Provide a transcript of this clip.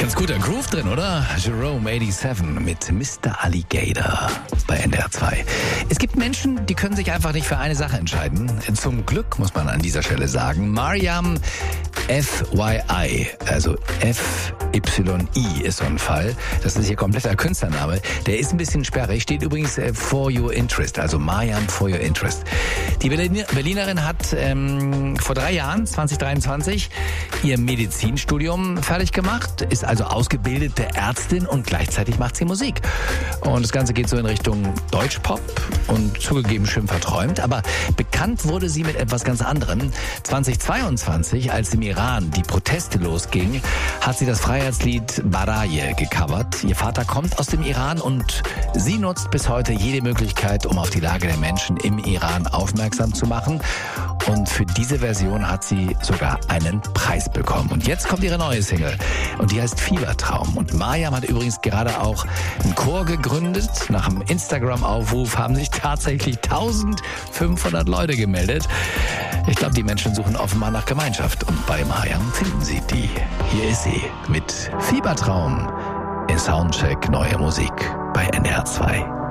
Ganz guter Groove drin, oder? Jerome 87 mit Mr. Alligator bei NDR 2. Es gibt Menschen, die können sich einfach nicht für eine Sache entscheiden. Zum Glück, muss man an dieser Stelle sagen. Mariam FYI, also FYI ist so ein Fall. Das ist ihr kompletter Künstlername. Der ist ein bisschen sperrig, steht übrigens For Your Interest, also Mariam For Your Interest. Die Berlinerin hat vor 3 Jahren, 2023, ihr Medizinstudium fertig gemacht, ist also ausgebildete Ärztin und gleichzeitig macht sie Musik. Und das Ganze geht so in Richtung Deutschpop und zugegeben schön verträumt, aber bekannt wurde sie mit etwas ganz anderem. 2022, als im Iran die Proteste losgingen, hat sie das Freiheitslied Baraye gecovert. Ihr Vater kommt aus dem Iran und sie nutzt bis heute jede Möglichkeit, um auf die Lage der Menschen im Iran aufmerksam zu machen. Und für diese Version hat sie sogar einen Preis bekommen. Und jetzt kommt ihre neue Single und die heißt Fiebertraum. Und Mariam hat übrigens gerade auch einen Chor gegründet. Nach einem Instagram-Aufruf haben sich tatsächlich 1500 Leute gemeldet. Ich glaube, die Menschen suchen offenbar nach Gemeinschaft. Und bei Mariam finden sie die. Hier ist sie mit Fiebertraum. In Soundcheck neue Musik bei NDR 2.